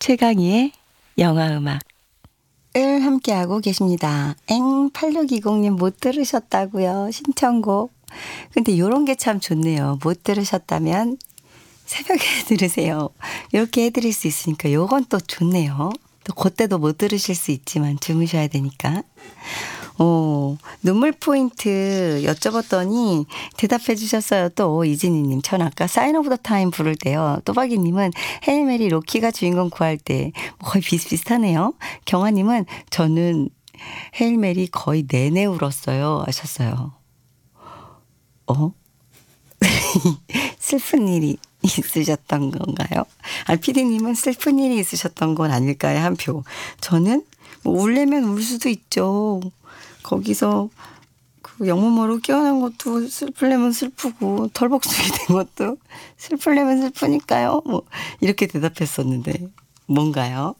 최강희의 영화음악 을 함께하고 계십니다. 8620님 못 들으셨다고요. 신청곡. 근데 요런 게 참 좋네요. 못 들으셨다면 새벽에 들으세요. 이렇게 해드릴 수 있으니까 요건 또 좋네요. 또 그때도 못 들으실 수 있지만 주무셔야 되니까. 눈물 포인트 여쭤봤더니 대답해 주셨어요. 또 이진희님. 전 아까 사인 오브 더 타임 부를 때요. 또박이님은 헤일 메리 로키가 주인공 구할 때 거의 비슷비슷하네요. 경아님은 저는 헤일 메리 거의 내내 울었어요 하셨어요. 슬픈 일이 있으셨던 건가요? 피디님은 슬픈 일이 있으셨던 건 아닐까요? 한 표. 저는 뭐 울려면 울 수도 있죠. 거기서 그 영문모로 깨어난 것도 슬플려면 슬프고 털복숭이 된 것도 슬플려면 슬프니까요. 뭐 이렇게 대답했었는데 뭔가요?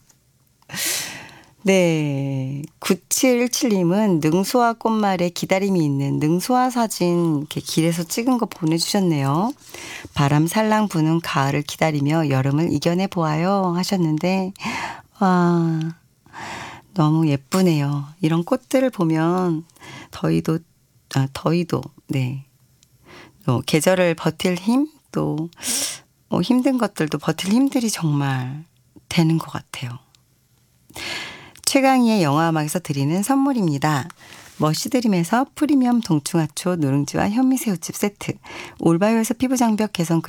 네. 9717님은 능소화 꽃말에 기다림이 있는 능소화 사진 이렇게 길에서 찍은 거 보내주셨네요. 바람 살랑 부는 가을을 기다리며 여름을 이겨내 보아요 하셨는데 와 너무 예쁘네요. 이런 꽃들을 보면 더위도 네. 계절을 버틸 힘 또 힘든 것들도 버틸 힘들이 정말 되는 것 같아요. 최강희의 영화음악에서 드리는 선물입니다. 머시드림에서 프리미엄 동충하초 누룽지와 현미새우칩 세트, 올바이오에서 피부장벽 개선